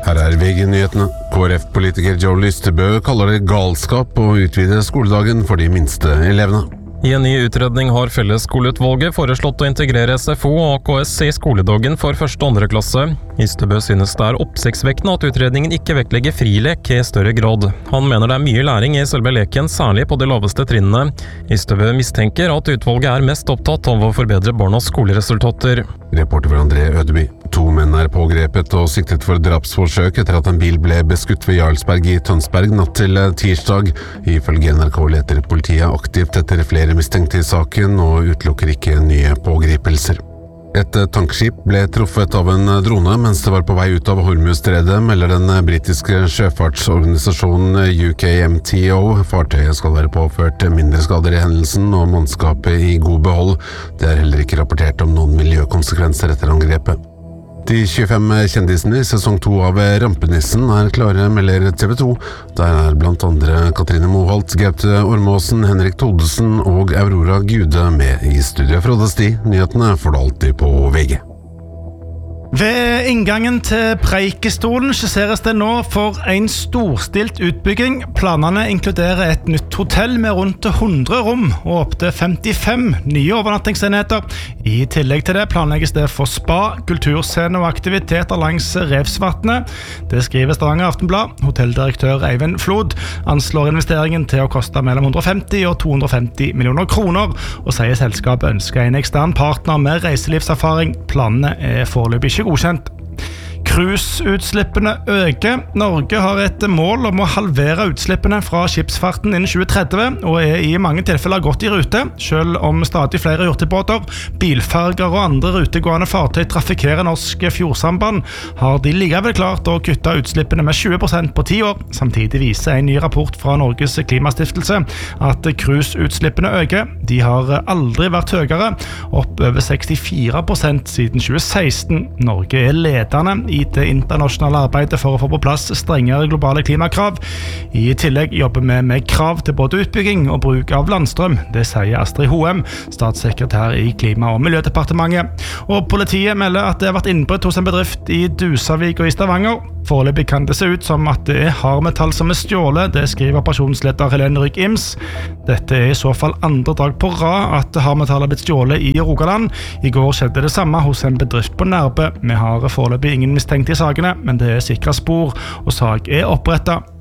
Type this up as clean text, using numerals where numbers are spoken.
Her VG-nyhetene. KrF-politiker Joe Lystebø kaller det galskap å utvide skoledagen for de minste elevene. I en ny utredning har Fellesskoleutvalget foreslått å integrere SFO og AKS i skoledagen for 1. og 2. klasse. Lystebø synes det oppsiktsvekkende at utredningen ikke vektlegger frilek i større grad. Han mener det mye læring i selve leken, særlig på de laveste trinnene. Lystebø mistenker at utvalget mest opptatt av å forbedre barnas skoleresultater. Reporter for André Ødeby. 2 menn pågrepet og siktet for drapsforsøk etter at en bil ble beskutt ved Jarlsberg i Tønsberg natt til tirsdag. Ifølge NRK leter politiet aktivt etter flere mistenkte i saken og utelukker ikke nye pågripelser. Et tankskip ble truffet av en drone mens det var på vei ut av Hormuzstredet, melder den britiske sjøfartsorganisasjonen UKMTO. Fartøyet skal være påført mindre skader i hendelsen og mannskapet i god behold. Det heller ikke rapportert om noen miljøkonsekvenser etter angrepet. De 25 kjendisene i sesong 2 av Rampenissen klare, melder TV 2. Der blant andre Katrine Moholt, Gaute Ormåsen, Henrik Thodesen og Aurora Gude med i studiet fra Sti. Nyhetene får du alltid på VG. Ved inngangen til Preikestolen skisseres det nå for en storstilt utbygging. Planene inkluderer et nytt hotell med rundt 100 rom og opp til 55 nye overnattingsenheter. I tillegg til det planlegges det for spa, kulturscene og aktiviteter langs Revsvatnet. Det skriver Stavanger Aftenblad. Hotelldirektør Eivind Flod anslår investeringen til å koste mellom 150 og 250 millioner kroner, og sier selskapet ønsker en ekstern partner med reiselivserfaring. Planene foreløpig ikke godkjent. Cruiseutslippene øker. Norge har et mål om å halvere utslippene fra skipsfarten innen 2030, og i mange tilfeller godt i rute. Selv om stadig flere hurtigbåter, bilferger og andre rutegående fartøy trafikkerer norsk fjordsamband, har de likevel klart å kutte utslippene med 20% på 10 år. Samtidig viser en ny rapport fra Norges klimastiftelse at cruiseutslippene øker. De har aldri vært høyere, opp over 64% siden 2016. Norge ledende i det internasjonale arbeidet for å få på plass strengere globale klimakrav. I tillegg jobber vi med krav til både utbygging og bruk av landstrøm. Det sier Astrid Hoem, statssekretær i Klima- og miljødepartementet. Og politiet melder at det har vært innbrudd hos en bedrift i Dusavik og i Stavanger. Foreløpig kan det se ut som at det hardmetall som stjålet, det skriver operasjonsleder Helene Rygg Ims. Dette i så fall andre dag på rad at hardmetall har blitt stjålet i Rogaland. I går skjedde det samme hos en bedrift på Nærbø. Vi har foreløpig ingen mistenkt i sakene, men det sikret spor, og sak opprettet.